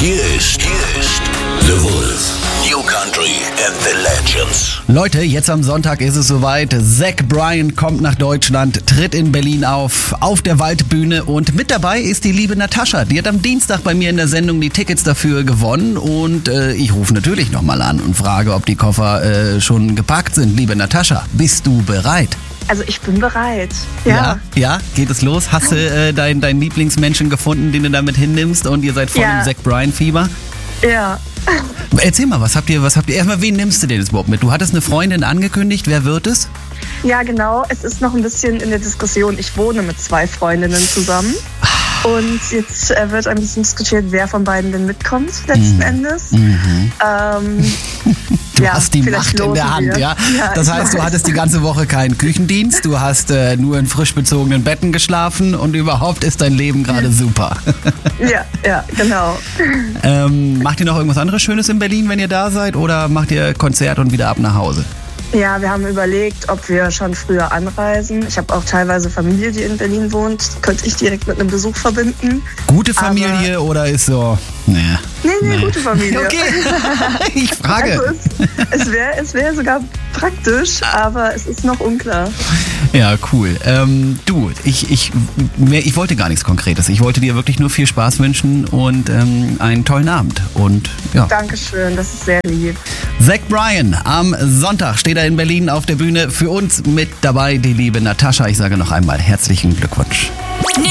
Hier ist The Wolf. New Country and the Legends. Leute, jetzt am Sonntag ist es soweit. Zach Bryan kommt nach Deutschland, tritt in Berlin auf der Waldbühne und mit dabei ist die liebe Natascha. Die hat am Dienstag bei mir in der Sendung die Tickets dafür gewonnen und ich rufe natürlich nochmal an und frage, ob die Koffer schon gepackt sind. Liebe Natascha, bist du bereit? Also ich bin bereit. Ja, geht es los? Hast du deinen Lieblingsmenschen gefunden, den du damit hinnimmst und ihr seid voll im Zach Bryan-Fieber? Ja. Erzähl mal, was habt ihr, erstmal, wen nimmst du denn jetzt überhaupt mit? Du hattest eine Freundin angekündigt, wer wird es? Ja, genau. Es ist noch ein bisschen in der Diskussion. Ich wohne mit 2 Freundinnen zusammen. Und jetzt wird ein bisschen diskutiert, wer von beiden denn mitkommt, letzten Endes. Du hast die Macht in der Hand, ja? Das heißt, du hattest die ganze Woche keinen Küchendienst, du hast nur in frisch bezogenen Betten geschlafen und überhaupt ist dein Leben gerade super. Ja, genau. Macht ihr noch irgendwas anderes Schönes in Berlin, wenn ihr da seid, oder macht ihr Konzert und wieder ab nach Hause? Ja, wir haben überlegt, ob wir schon früher anreisen. Ich habe auch teilweise Familie, die in Berlin wohnt. Könnte ich direkt mit einem Besuch verbinden. Gute Familie oder ist so... Nee, gute Familie. Okay, ich frage. Also es wär sogar praktisch, aber es ist noch unklar. Ja, cool. Du, ich wollte gar nichts Konkretes. Ich wollte dir wirklich nur viel Spaß wünschen und einen tollen Abend. Und ja. Dankeschön, das ist sehr lieb. Zach Bryan, am Sonntag steht er in Berlin auf der Bühne. Für uns mit dabei die liebe Natascha. Ich sage noch einmal herzlichen Glückwunsch.